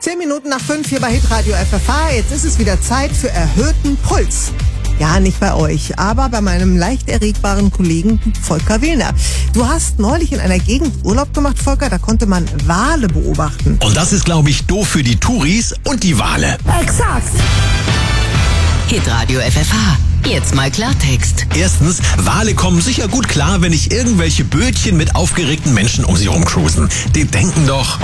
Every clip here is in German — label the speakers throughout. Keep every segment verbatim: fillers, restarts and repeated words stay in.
Speaker 1: Zehn Minuten nach fünf hier bei Hitradio F F H. Jetzt ist es wieder Zeit für erhöhten Puls. Ja, nicht bei euch, aber bei meinem leicht erregbaren Kollegen Volker Willner. Du hast neulich in einer Gegend Urlaub gemacht, Volker, da konnte man Wale beobachten.
Speaker 2: Und das ist, glaube ich, doof für die Touris und die Wale.
Speaker 1: Exakt.
Speaker 3: Hitradio F F H. Jetzt mal Klartext.
Speaker 2: Erstens, Wale kommen sicher gut klar, wenn nicht irgendwelche Bötchen mit aufgeregten Menschen um sie rumcruisen. Die denken doch...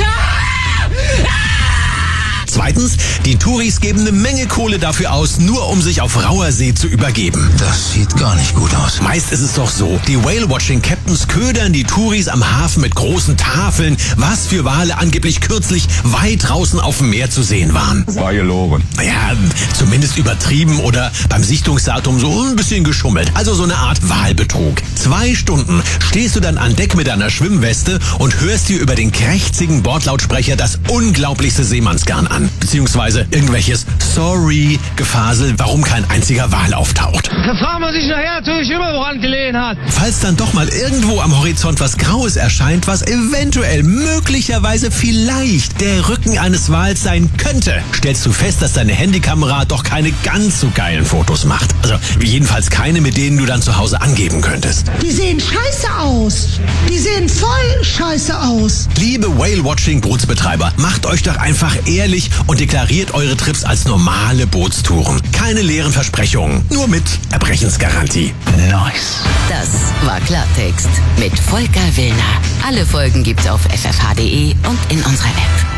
Speaker 2: Zweitens, die Touris geben eine Menge Kohle dafür aus, nur um sich auf rauer See zu übergeben.
Speaker 4: Das sieht gar nicht gut aus.
Speaker 2: Meist ist es doch so, die Whale-Watching-Captains ködern die Touris am Hafen mit großen Tafeln, was für Wale angeblich kürzlich weit draußen auf dem Meer zu sehen waren.
Speaker 4: War gelogen.
Speaker 2: Naja, zumindest übertrieben oder beim Sichtungsdatum so ein bisschen geschummelt. Also so eine Art Walbetrug. Zwei Stunden stehst du dann an Deck mit deiner Schwimmweste und hörst dir über den krächzigen Bordlautsprecher das unglaublichste Seemannsgarn an. Beziehungsweise irgendwelches Sorry-Gefasel, warum kein einziger Wal auftaucht.
Speaker 5: Da fragt man sich nachher natürlich immer, woran gelegen hat.
Speaker 2: Falls dann doch mal irgendwo am Horizont was Graues erscheint, was eventuell, möglicherweise, vielleicht der Rücken eines Wals sein könnte, stellst du fest, dass deine Handykamera doch keine ganz so geilen Fotos macht. Also jedenfalls keine, mit denen du dann zu Hause angeben könntest.
Speaker 6: Die sehen scheiße aus. Die sehen voll scheiße aus.
Speaker 2: Liebe Whale-Watching-Bootsbetreiber, macht euch doch einfach ehrlich und deklariert eure Trips als normale Bootstouren. Keine leeren Versprechungen, nur mit Erbrechensgarantie.
Speaker 4: Nice.
Speaker 3: Das war Klartext mit Volker Willner. Alle Folgen gibt's auf f f h punkt d e und in unserer App.